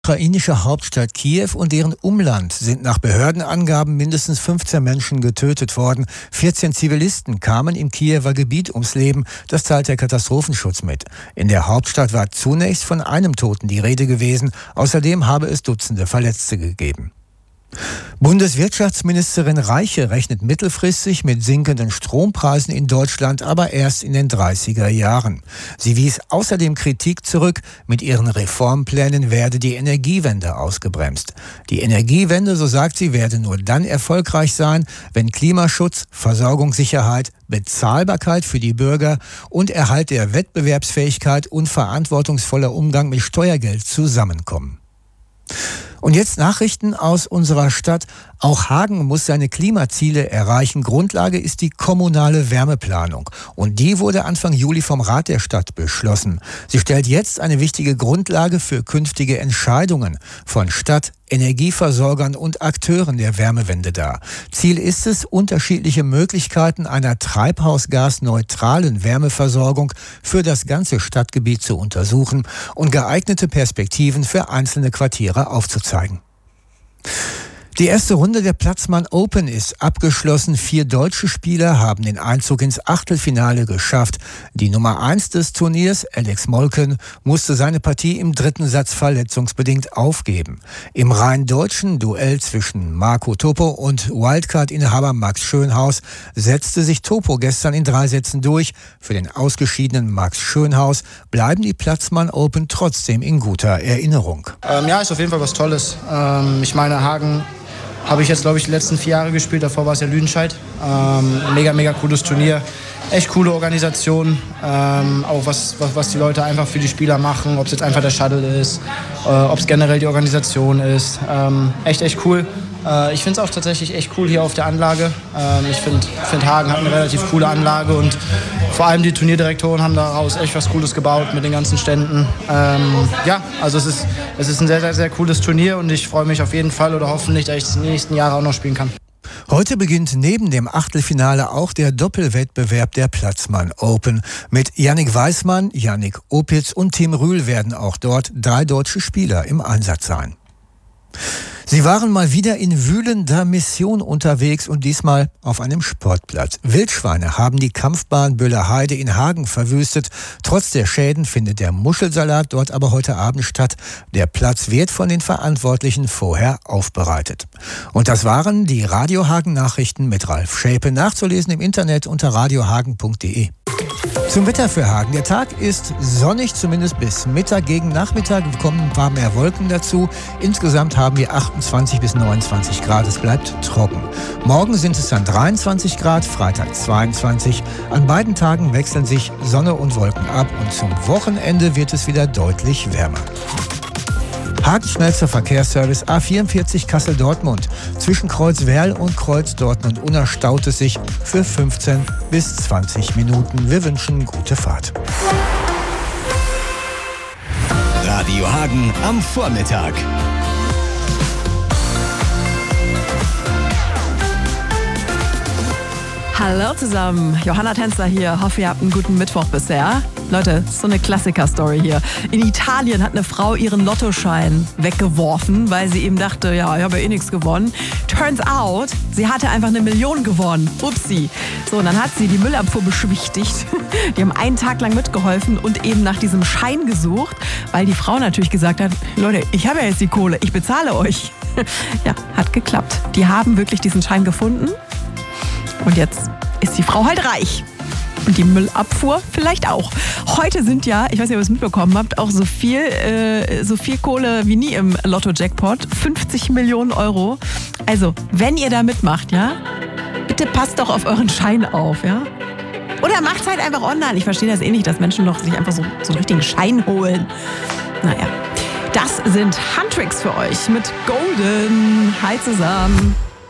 Ukrainische Hauptstadt Kiew und deren Umland sind nach Behördenangaben mindestens 15 Menschen getötet worden. 14 Zivilisten kamen im Kiewer Gebiet ums Leben. Das teilt der Katastrophenschutz mit. In der Hauptstadt war zunächst von einem Toten die Rede gewesen. Außerdem habe es Dutzende Verletzte gegeben. Bundeswirtschaftsministerin Reiche rechnet mittelfristig mit sinkenden Strompreisen in Deutschland, aber erst in den 30er Jahren. Sie wies außerdem Kritik zurück, mit ihren Reformplänen werde die Energiewende ausgebremst. Die Energiewende, so sagt sie, werde nur dann erfolgreich sein, wenn Klimaschutz, Versorgungssicherheit, Bezahlbarkeit für die Bürger und Erhalt der Wettbewerbsfähigkeit und verantwortungsvoller Umgang mit Steuergeld zusammenkommen. Und jetzt Nachrichten aus unserer Stadt. Auch Hagen muss seine Klimaziele erreichen. Grundlage ist die kommunale Wärmeplanung. Und die wurde Anfang Juli vom Rat der Stadt beschlossen. Sie stellt jetzt eine wichtige Grundlage für künftige Entscheidungen von Stadt, Energieversorgern und Akteuren der Wärmewende dar. Ziel ist es, unterschiedliche Möglichkeiten einer treibhausgasneutralen Wärmeversorgung für das ganze Stadtgebiet zu untersuchen und geeignete Perspektiven für einzelne Quartiere aufzuzeigen. Die erste Runde der Platzmann Open ist abgeschlossen. 4 deutsche Spieler haben den Einzug ins Achtelfinale geschafft. Die Nummer 1 des Turniers, Alex Molken, musste seine Partie im 3. Satz verletzungsbedingt aufgeben. Im rein deutschen Duell zwischen Marco Topo und Wildcard-Inhaber Max Schönhaus setzte sich Topo gestern in 3 Sätzen durch. Für den ausgeschiedenen Max Schönhaus bleiben die Platzmann Open trotzdem in guter Erinnerung. Ja, ist auf jeden Fall was Tolles. Ich meine, Hagen habe ich jetzt, glaube ich, die letzten 4 Jahre gespielt. Davor war es ja Lüdenscheid. Mega cooles Turnier. Echt coole Organisation. Auch was die Leute einfach für die Spieler machen. Ob es jetzt einfach der Shuttle ist, ob es generell die Organisation ist. Echt cool. Ich finde es auch tatsächlich echt cool hier auf der Anlage. Ich find Hagen hat eine relativ coole Anlage und vor allem die Turnierdirektoren haben daraus echt was Cooles gebaut mit den ganzen Ständen. Also es ist ein sehr cooles Turnier und ich freue mich auf jeden Fall oder hoffentlich, dass ich das in den nächsten Jahren auch noch spielen kann. Heute beginnt neben dem Achtelfinale auch der Doppelwettbewerb der Platzmann Open. Mit Yannick Weismann, Yannick Opitz und Tim Rühl werden auch dort 3 deutsche Spieler im Einsatz sein. Sie waren mal wieder in wühlender Mission unterwegs und diesmal auf einem Sportplatz. Wildschweine haben die Kampfbahn Böhlerheide in Hagen verwüstet. Trotz der Schäden findet der Muschelsalat dort aber heute Abend statt. Der Platz wird von den Verantwortlichen vorher aufbereitet. Und das waren die Radio Hagen Nachrichten mit Ralf Schäpe. Nachzulesen im Internet unter radiohagen.de. Zum Wetter für Hagen. Der Tag ist sonnig, zumindest bis Mittag. Gegen Nachmittag kommen ein paar mehr Wolken dazu. Insgesamt haben wir 28 bis 29 Grad. Es bleibt trocken. Morgen sind es dann 23 Grad, Freitag 22. An beiden Tagen wechseln sich Sonne und Wolken ab und zum Wochenende wird es wieder deutlich wärmer. Hagens schnellster Verkehrsservice A44 Kassel-Dortmund. Zwischen Kreuz Werl und Kreuz Dortmund-Unna staut es sich für 15 bis 20 Minuten. Wir wünschen gute Fahrt. Radio Hagen am Vormittag. Hallo zusammen, Johanna Tänzer hier. Hoffe, ihr habt einen guten Mittwoch bisher. Leute, so eine Klassiker-Story hier. In Italien hat eine Frau ihren Lottoschein weggeworfen, weil sie eben dachte, ja, ich habe ja eh nichts gewonnen. Turns out, sie hatte einfach 1 Million gewonnen. Upsi. So, und dann hat sie die Müllabfuhr beschwichtigt. Die haben einen Tag lang mitgeholfen und eben nach diesem Schein gesucht, weil die Frau natürlich gesagt hat, Leute, ich habe ja jetzt die Kohle, ich bezahle euch. Ja, hat geklappt. Die haben wirklich diesen Schein gefunden. Und jetzt ist die Frau halt reich. Und die Müllabfuhr vielleicht auch. Heute sind ja, ich weiß nicht, ob ihr es mitbekommen habt, auch so viel Kohle wie nie im Lotto-Jackpot. 50 Millionen Euro. Also, wenn ihr da mitmacht, ja, bitte passt doch auf euren Schein auf, ja. Oder macht's halt einfach online. Ich verstehe das eh nicht, dass Menschen doch sich einfach so einen richtigen Schein holen. Naja, das sind Handtricks für euch mit Golden. Hi zusammen.